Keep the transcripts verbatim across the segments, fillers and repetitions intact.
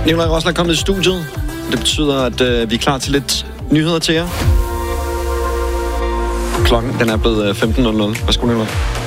Nikolaj Rosler er kommet i studiet. Det betyder, at øh, vi er klar til lidt nyheder til jer. Klokken den er blevet femten nul nul. Værsgo, Nikolaj.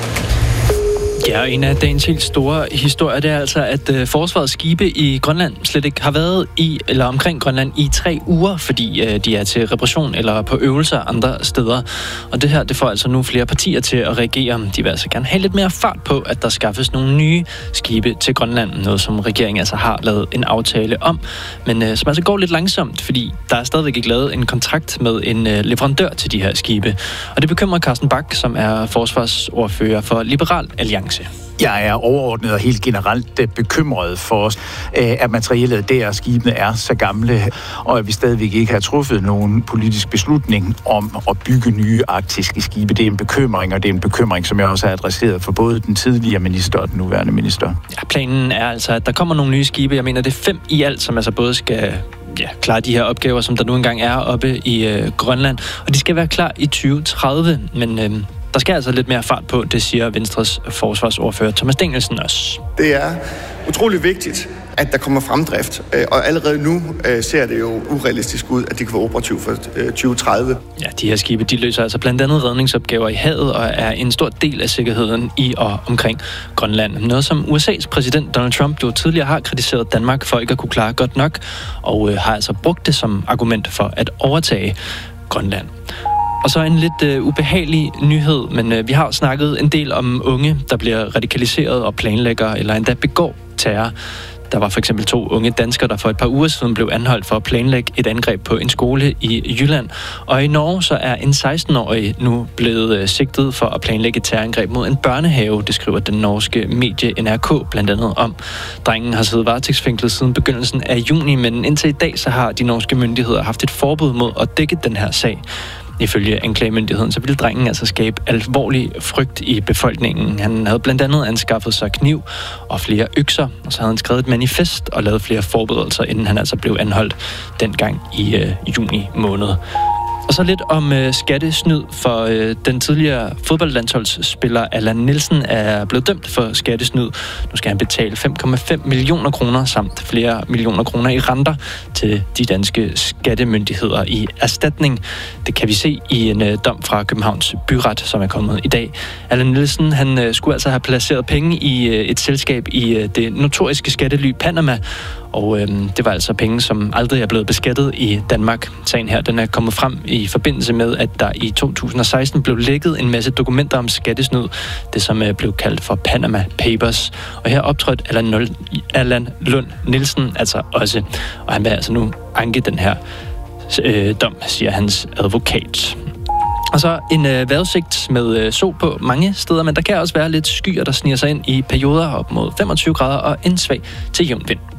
Ja, en af dagens helt store historier, det er altså, at øh, forsvarets skibe i Grønland slet ikke har været i, eller omkring Grønland i tre uger, fordi øh, de er til reparation eller på øvelser andre steder. Og det her, det får altså nu flere partier til at reagere. De vil altså gerne have lidt mere fart på, at der skaffes nogle nye skibe til Grønland. Noget, som regeringen altså har lavet en aftale om, men øh, som altså går lidt langsomt, fordi der er stadigvæk ikke lavet en kontrakt med en øh, leverandør til de her skibe. Og det bekymrer Carsten Bach, som er forsvarsordfører for Liberal Alliance. Jeg er overordnet og helt generelt bekymret for, at materiellet der skibene er så gamle, og at vi stadigvæk ikke har truffet nogen politisk beslutning om at bygge nye arktiske skibe. Det er en bekymring, og det er en bekymring, som jeg også har adresseret for både den tidligere minister og den nuværende minister. Ja, planen er altså, at der kommer nogle nye skibe. Jeg mener, det er fem i alt, som altså både skal ja, klare de her opgaver, som der nu engang er oppe i øh, Grønland, og de skal være klar i tyve tredive, men Øh, der skal altså lidt mere fart på, det siger Venstres forsvarsordfører Thomas Danielsen også. Det er utrolig vigtigt, at der kommer fremdrift, og allerede nu ser det jo urealistisk ud, at de kan være operative for tyve tredive. Ja, de her skibe, de løser altså blandt andet redningsopgaver i havet og er en stor del af sikkerheden i og omkring Grønland. Noget som U S A's præsident Donald Trump jo tidligere har kritiseret Danmark for ikke at kunne klare godt nok, og har altså brugt det som argument for at overtage Grønland. Og så en lidt øh, ubehagelig nyhed, men øh, vi har snakket en del om unge, der bliver radikaliseret og planlægger eller endda begår terror. Der var for eksempel to unge danskere, der for et par uger siden blev anholdt for at planlægge et angreb på en skole i Jylland. Og i Norge så er en seksten-årig nu blevet øh, sigtet for at planlægge et terrorangreb mod en børnehave. Det skriver den norske medie N R K blandt andet om. Drengen har siddet varetægtsfængslet siden begyndelsen af juni, men indtil i dag så har de norske myndigheder haft et forbud mod at dække den her sag. Ifølge anklagemyndigheden, så ville drengen altså skabe alvorlig frygt i befolkningen. Han havde blandt andet anskaffet sig kniv og flere økser, og så havde han skrevet et manifest og lavet flere forberedelser, inden han altså blev anholdt dengang i øh, juni måned. Og så lidt om øh, skattesnyd, for øh, den tidligere fodboldlandsholdsspiller Allan Nielsen er blevet dømt for skattesnyd. Nu skal han betale fem komma fem millioner kroner samt flere millioner kroner i renter til de danske skattemyndigheder i erstatning. Det kan vi se i en øh, dom fra Københavns Byret, som er kommet i dag. Allan Nielsen han, øh, skulle altså have placeret penge i øh, et selskab i øh, det notoriske skattely Panama, og øh, det var altså penge, som aldrig er blevet beskattet i Danmark. Sagen her, den er kommet frem i forbindelse med, at der i to tusind og seksten blev lækket en masse dokumenter om skattesnyd, det som øh, blev kaldt for Panama Papers. Og her optrådte Allan, Allan Lund Nielsen altså også, og han vil altså nu anke den her øh, dom, siger hans advokat. Og så en øh, vejrudsigt med øh, sol på mange steder, men der kan også være lidt skyer, der sniger sig ind i perioder op mod femogtyve grader og en svag til jævn vind.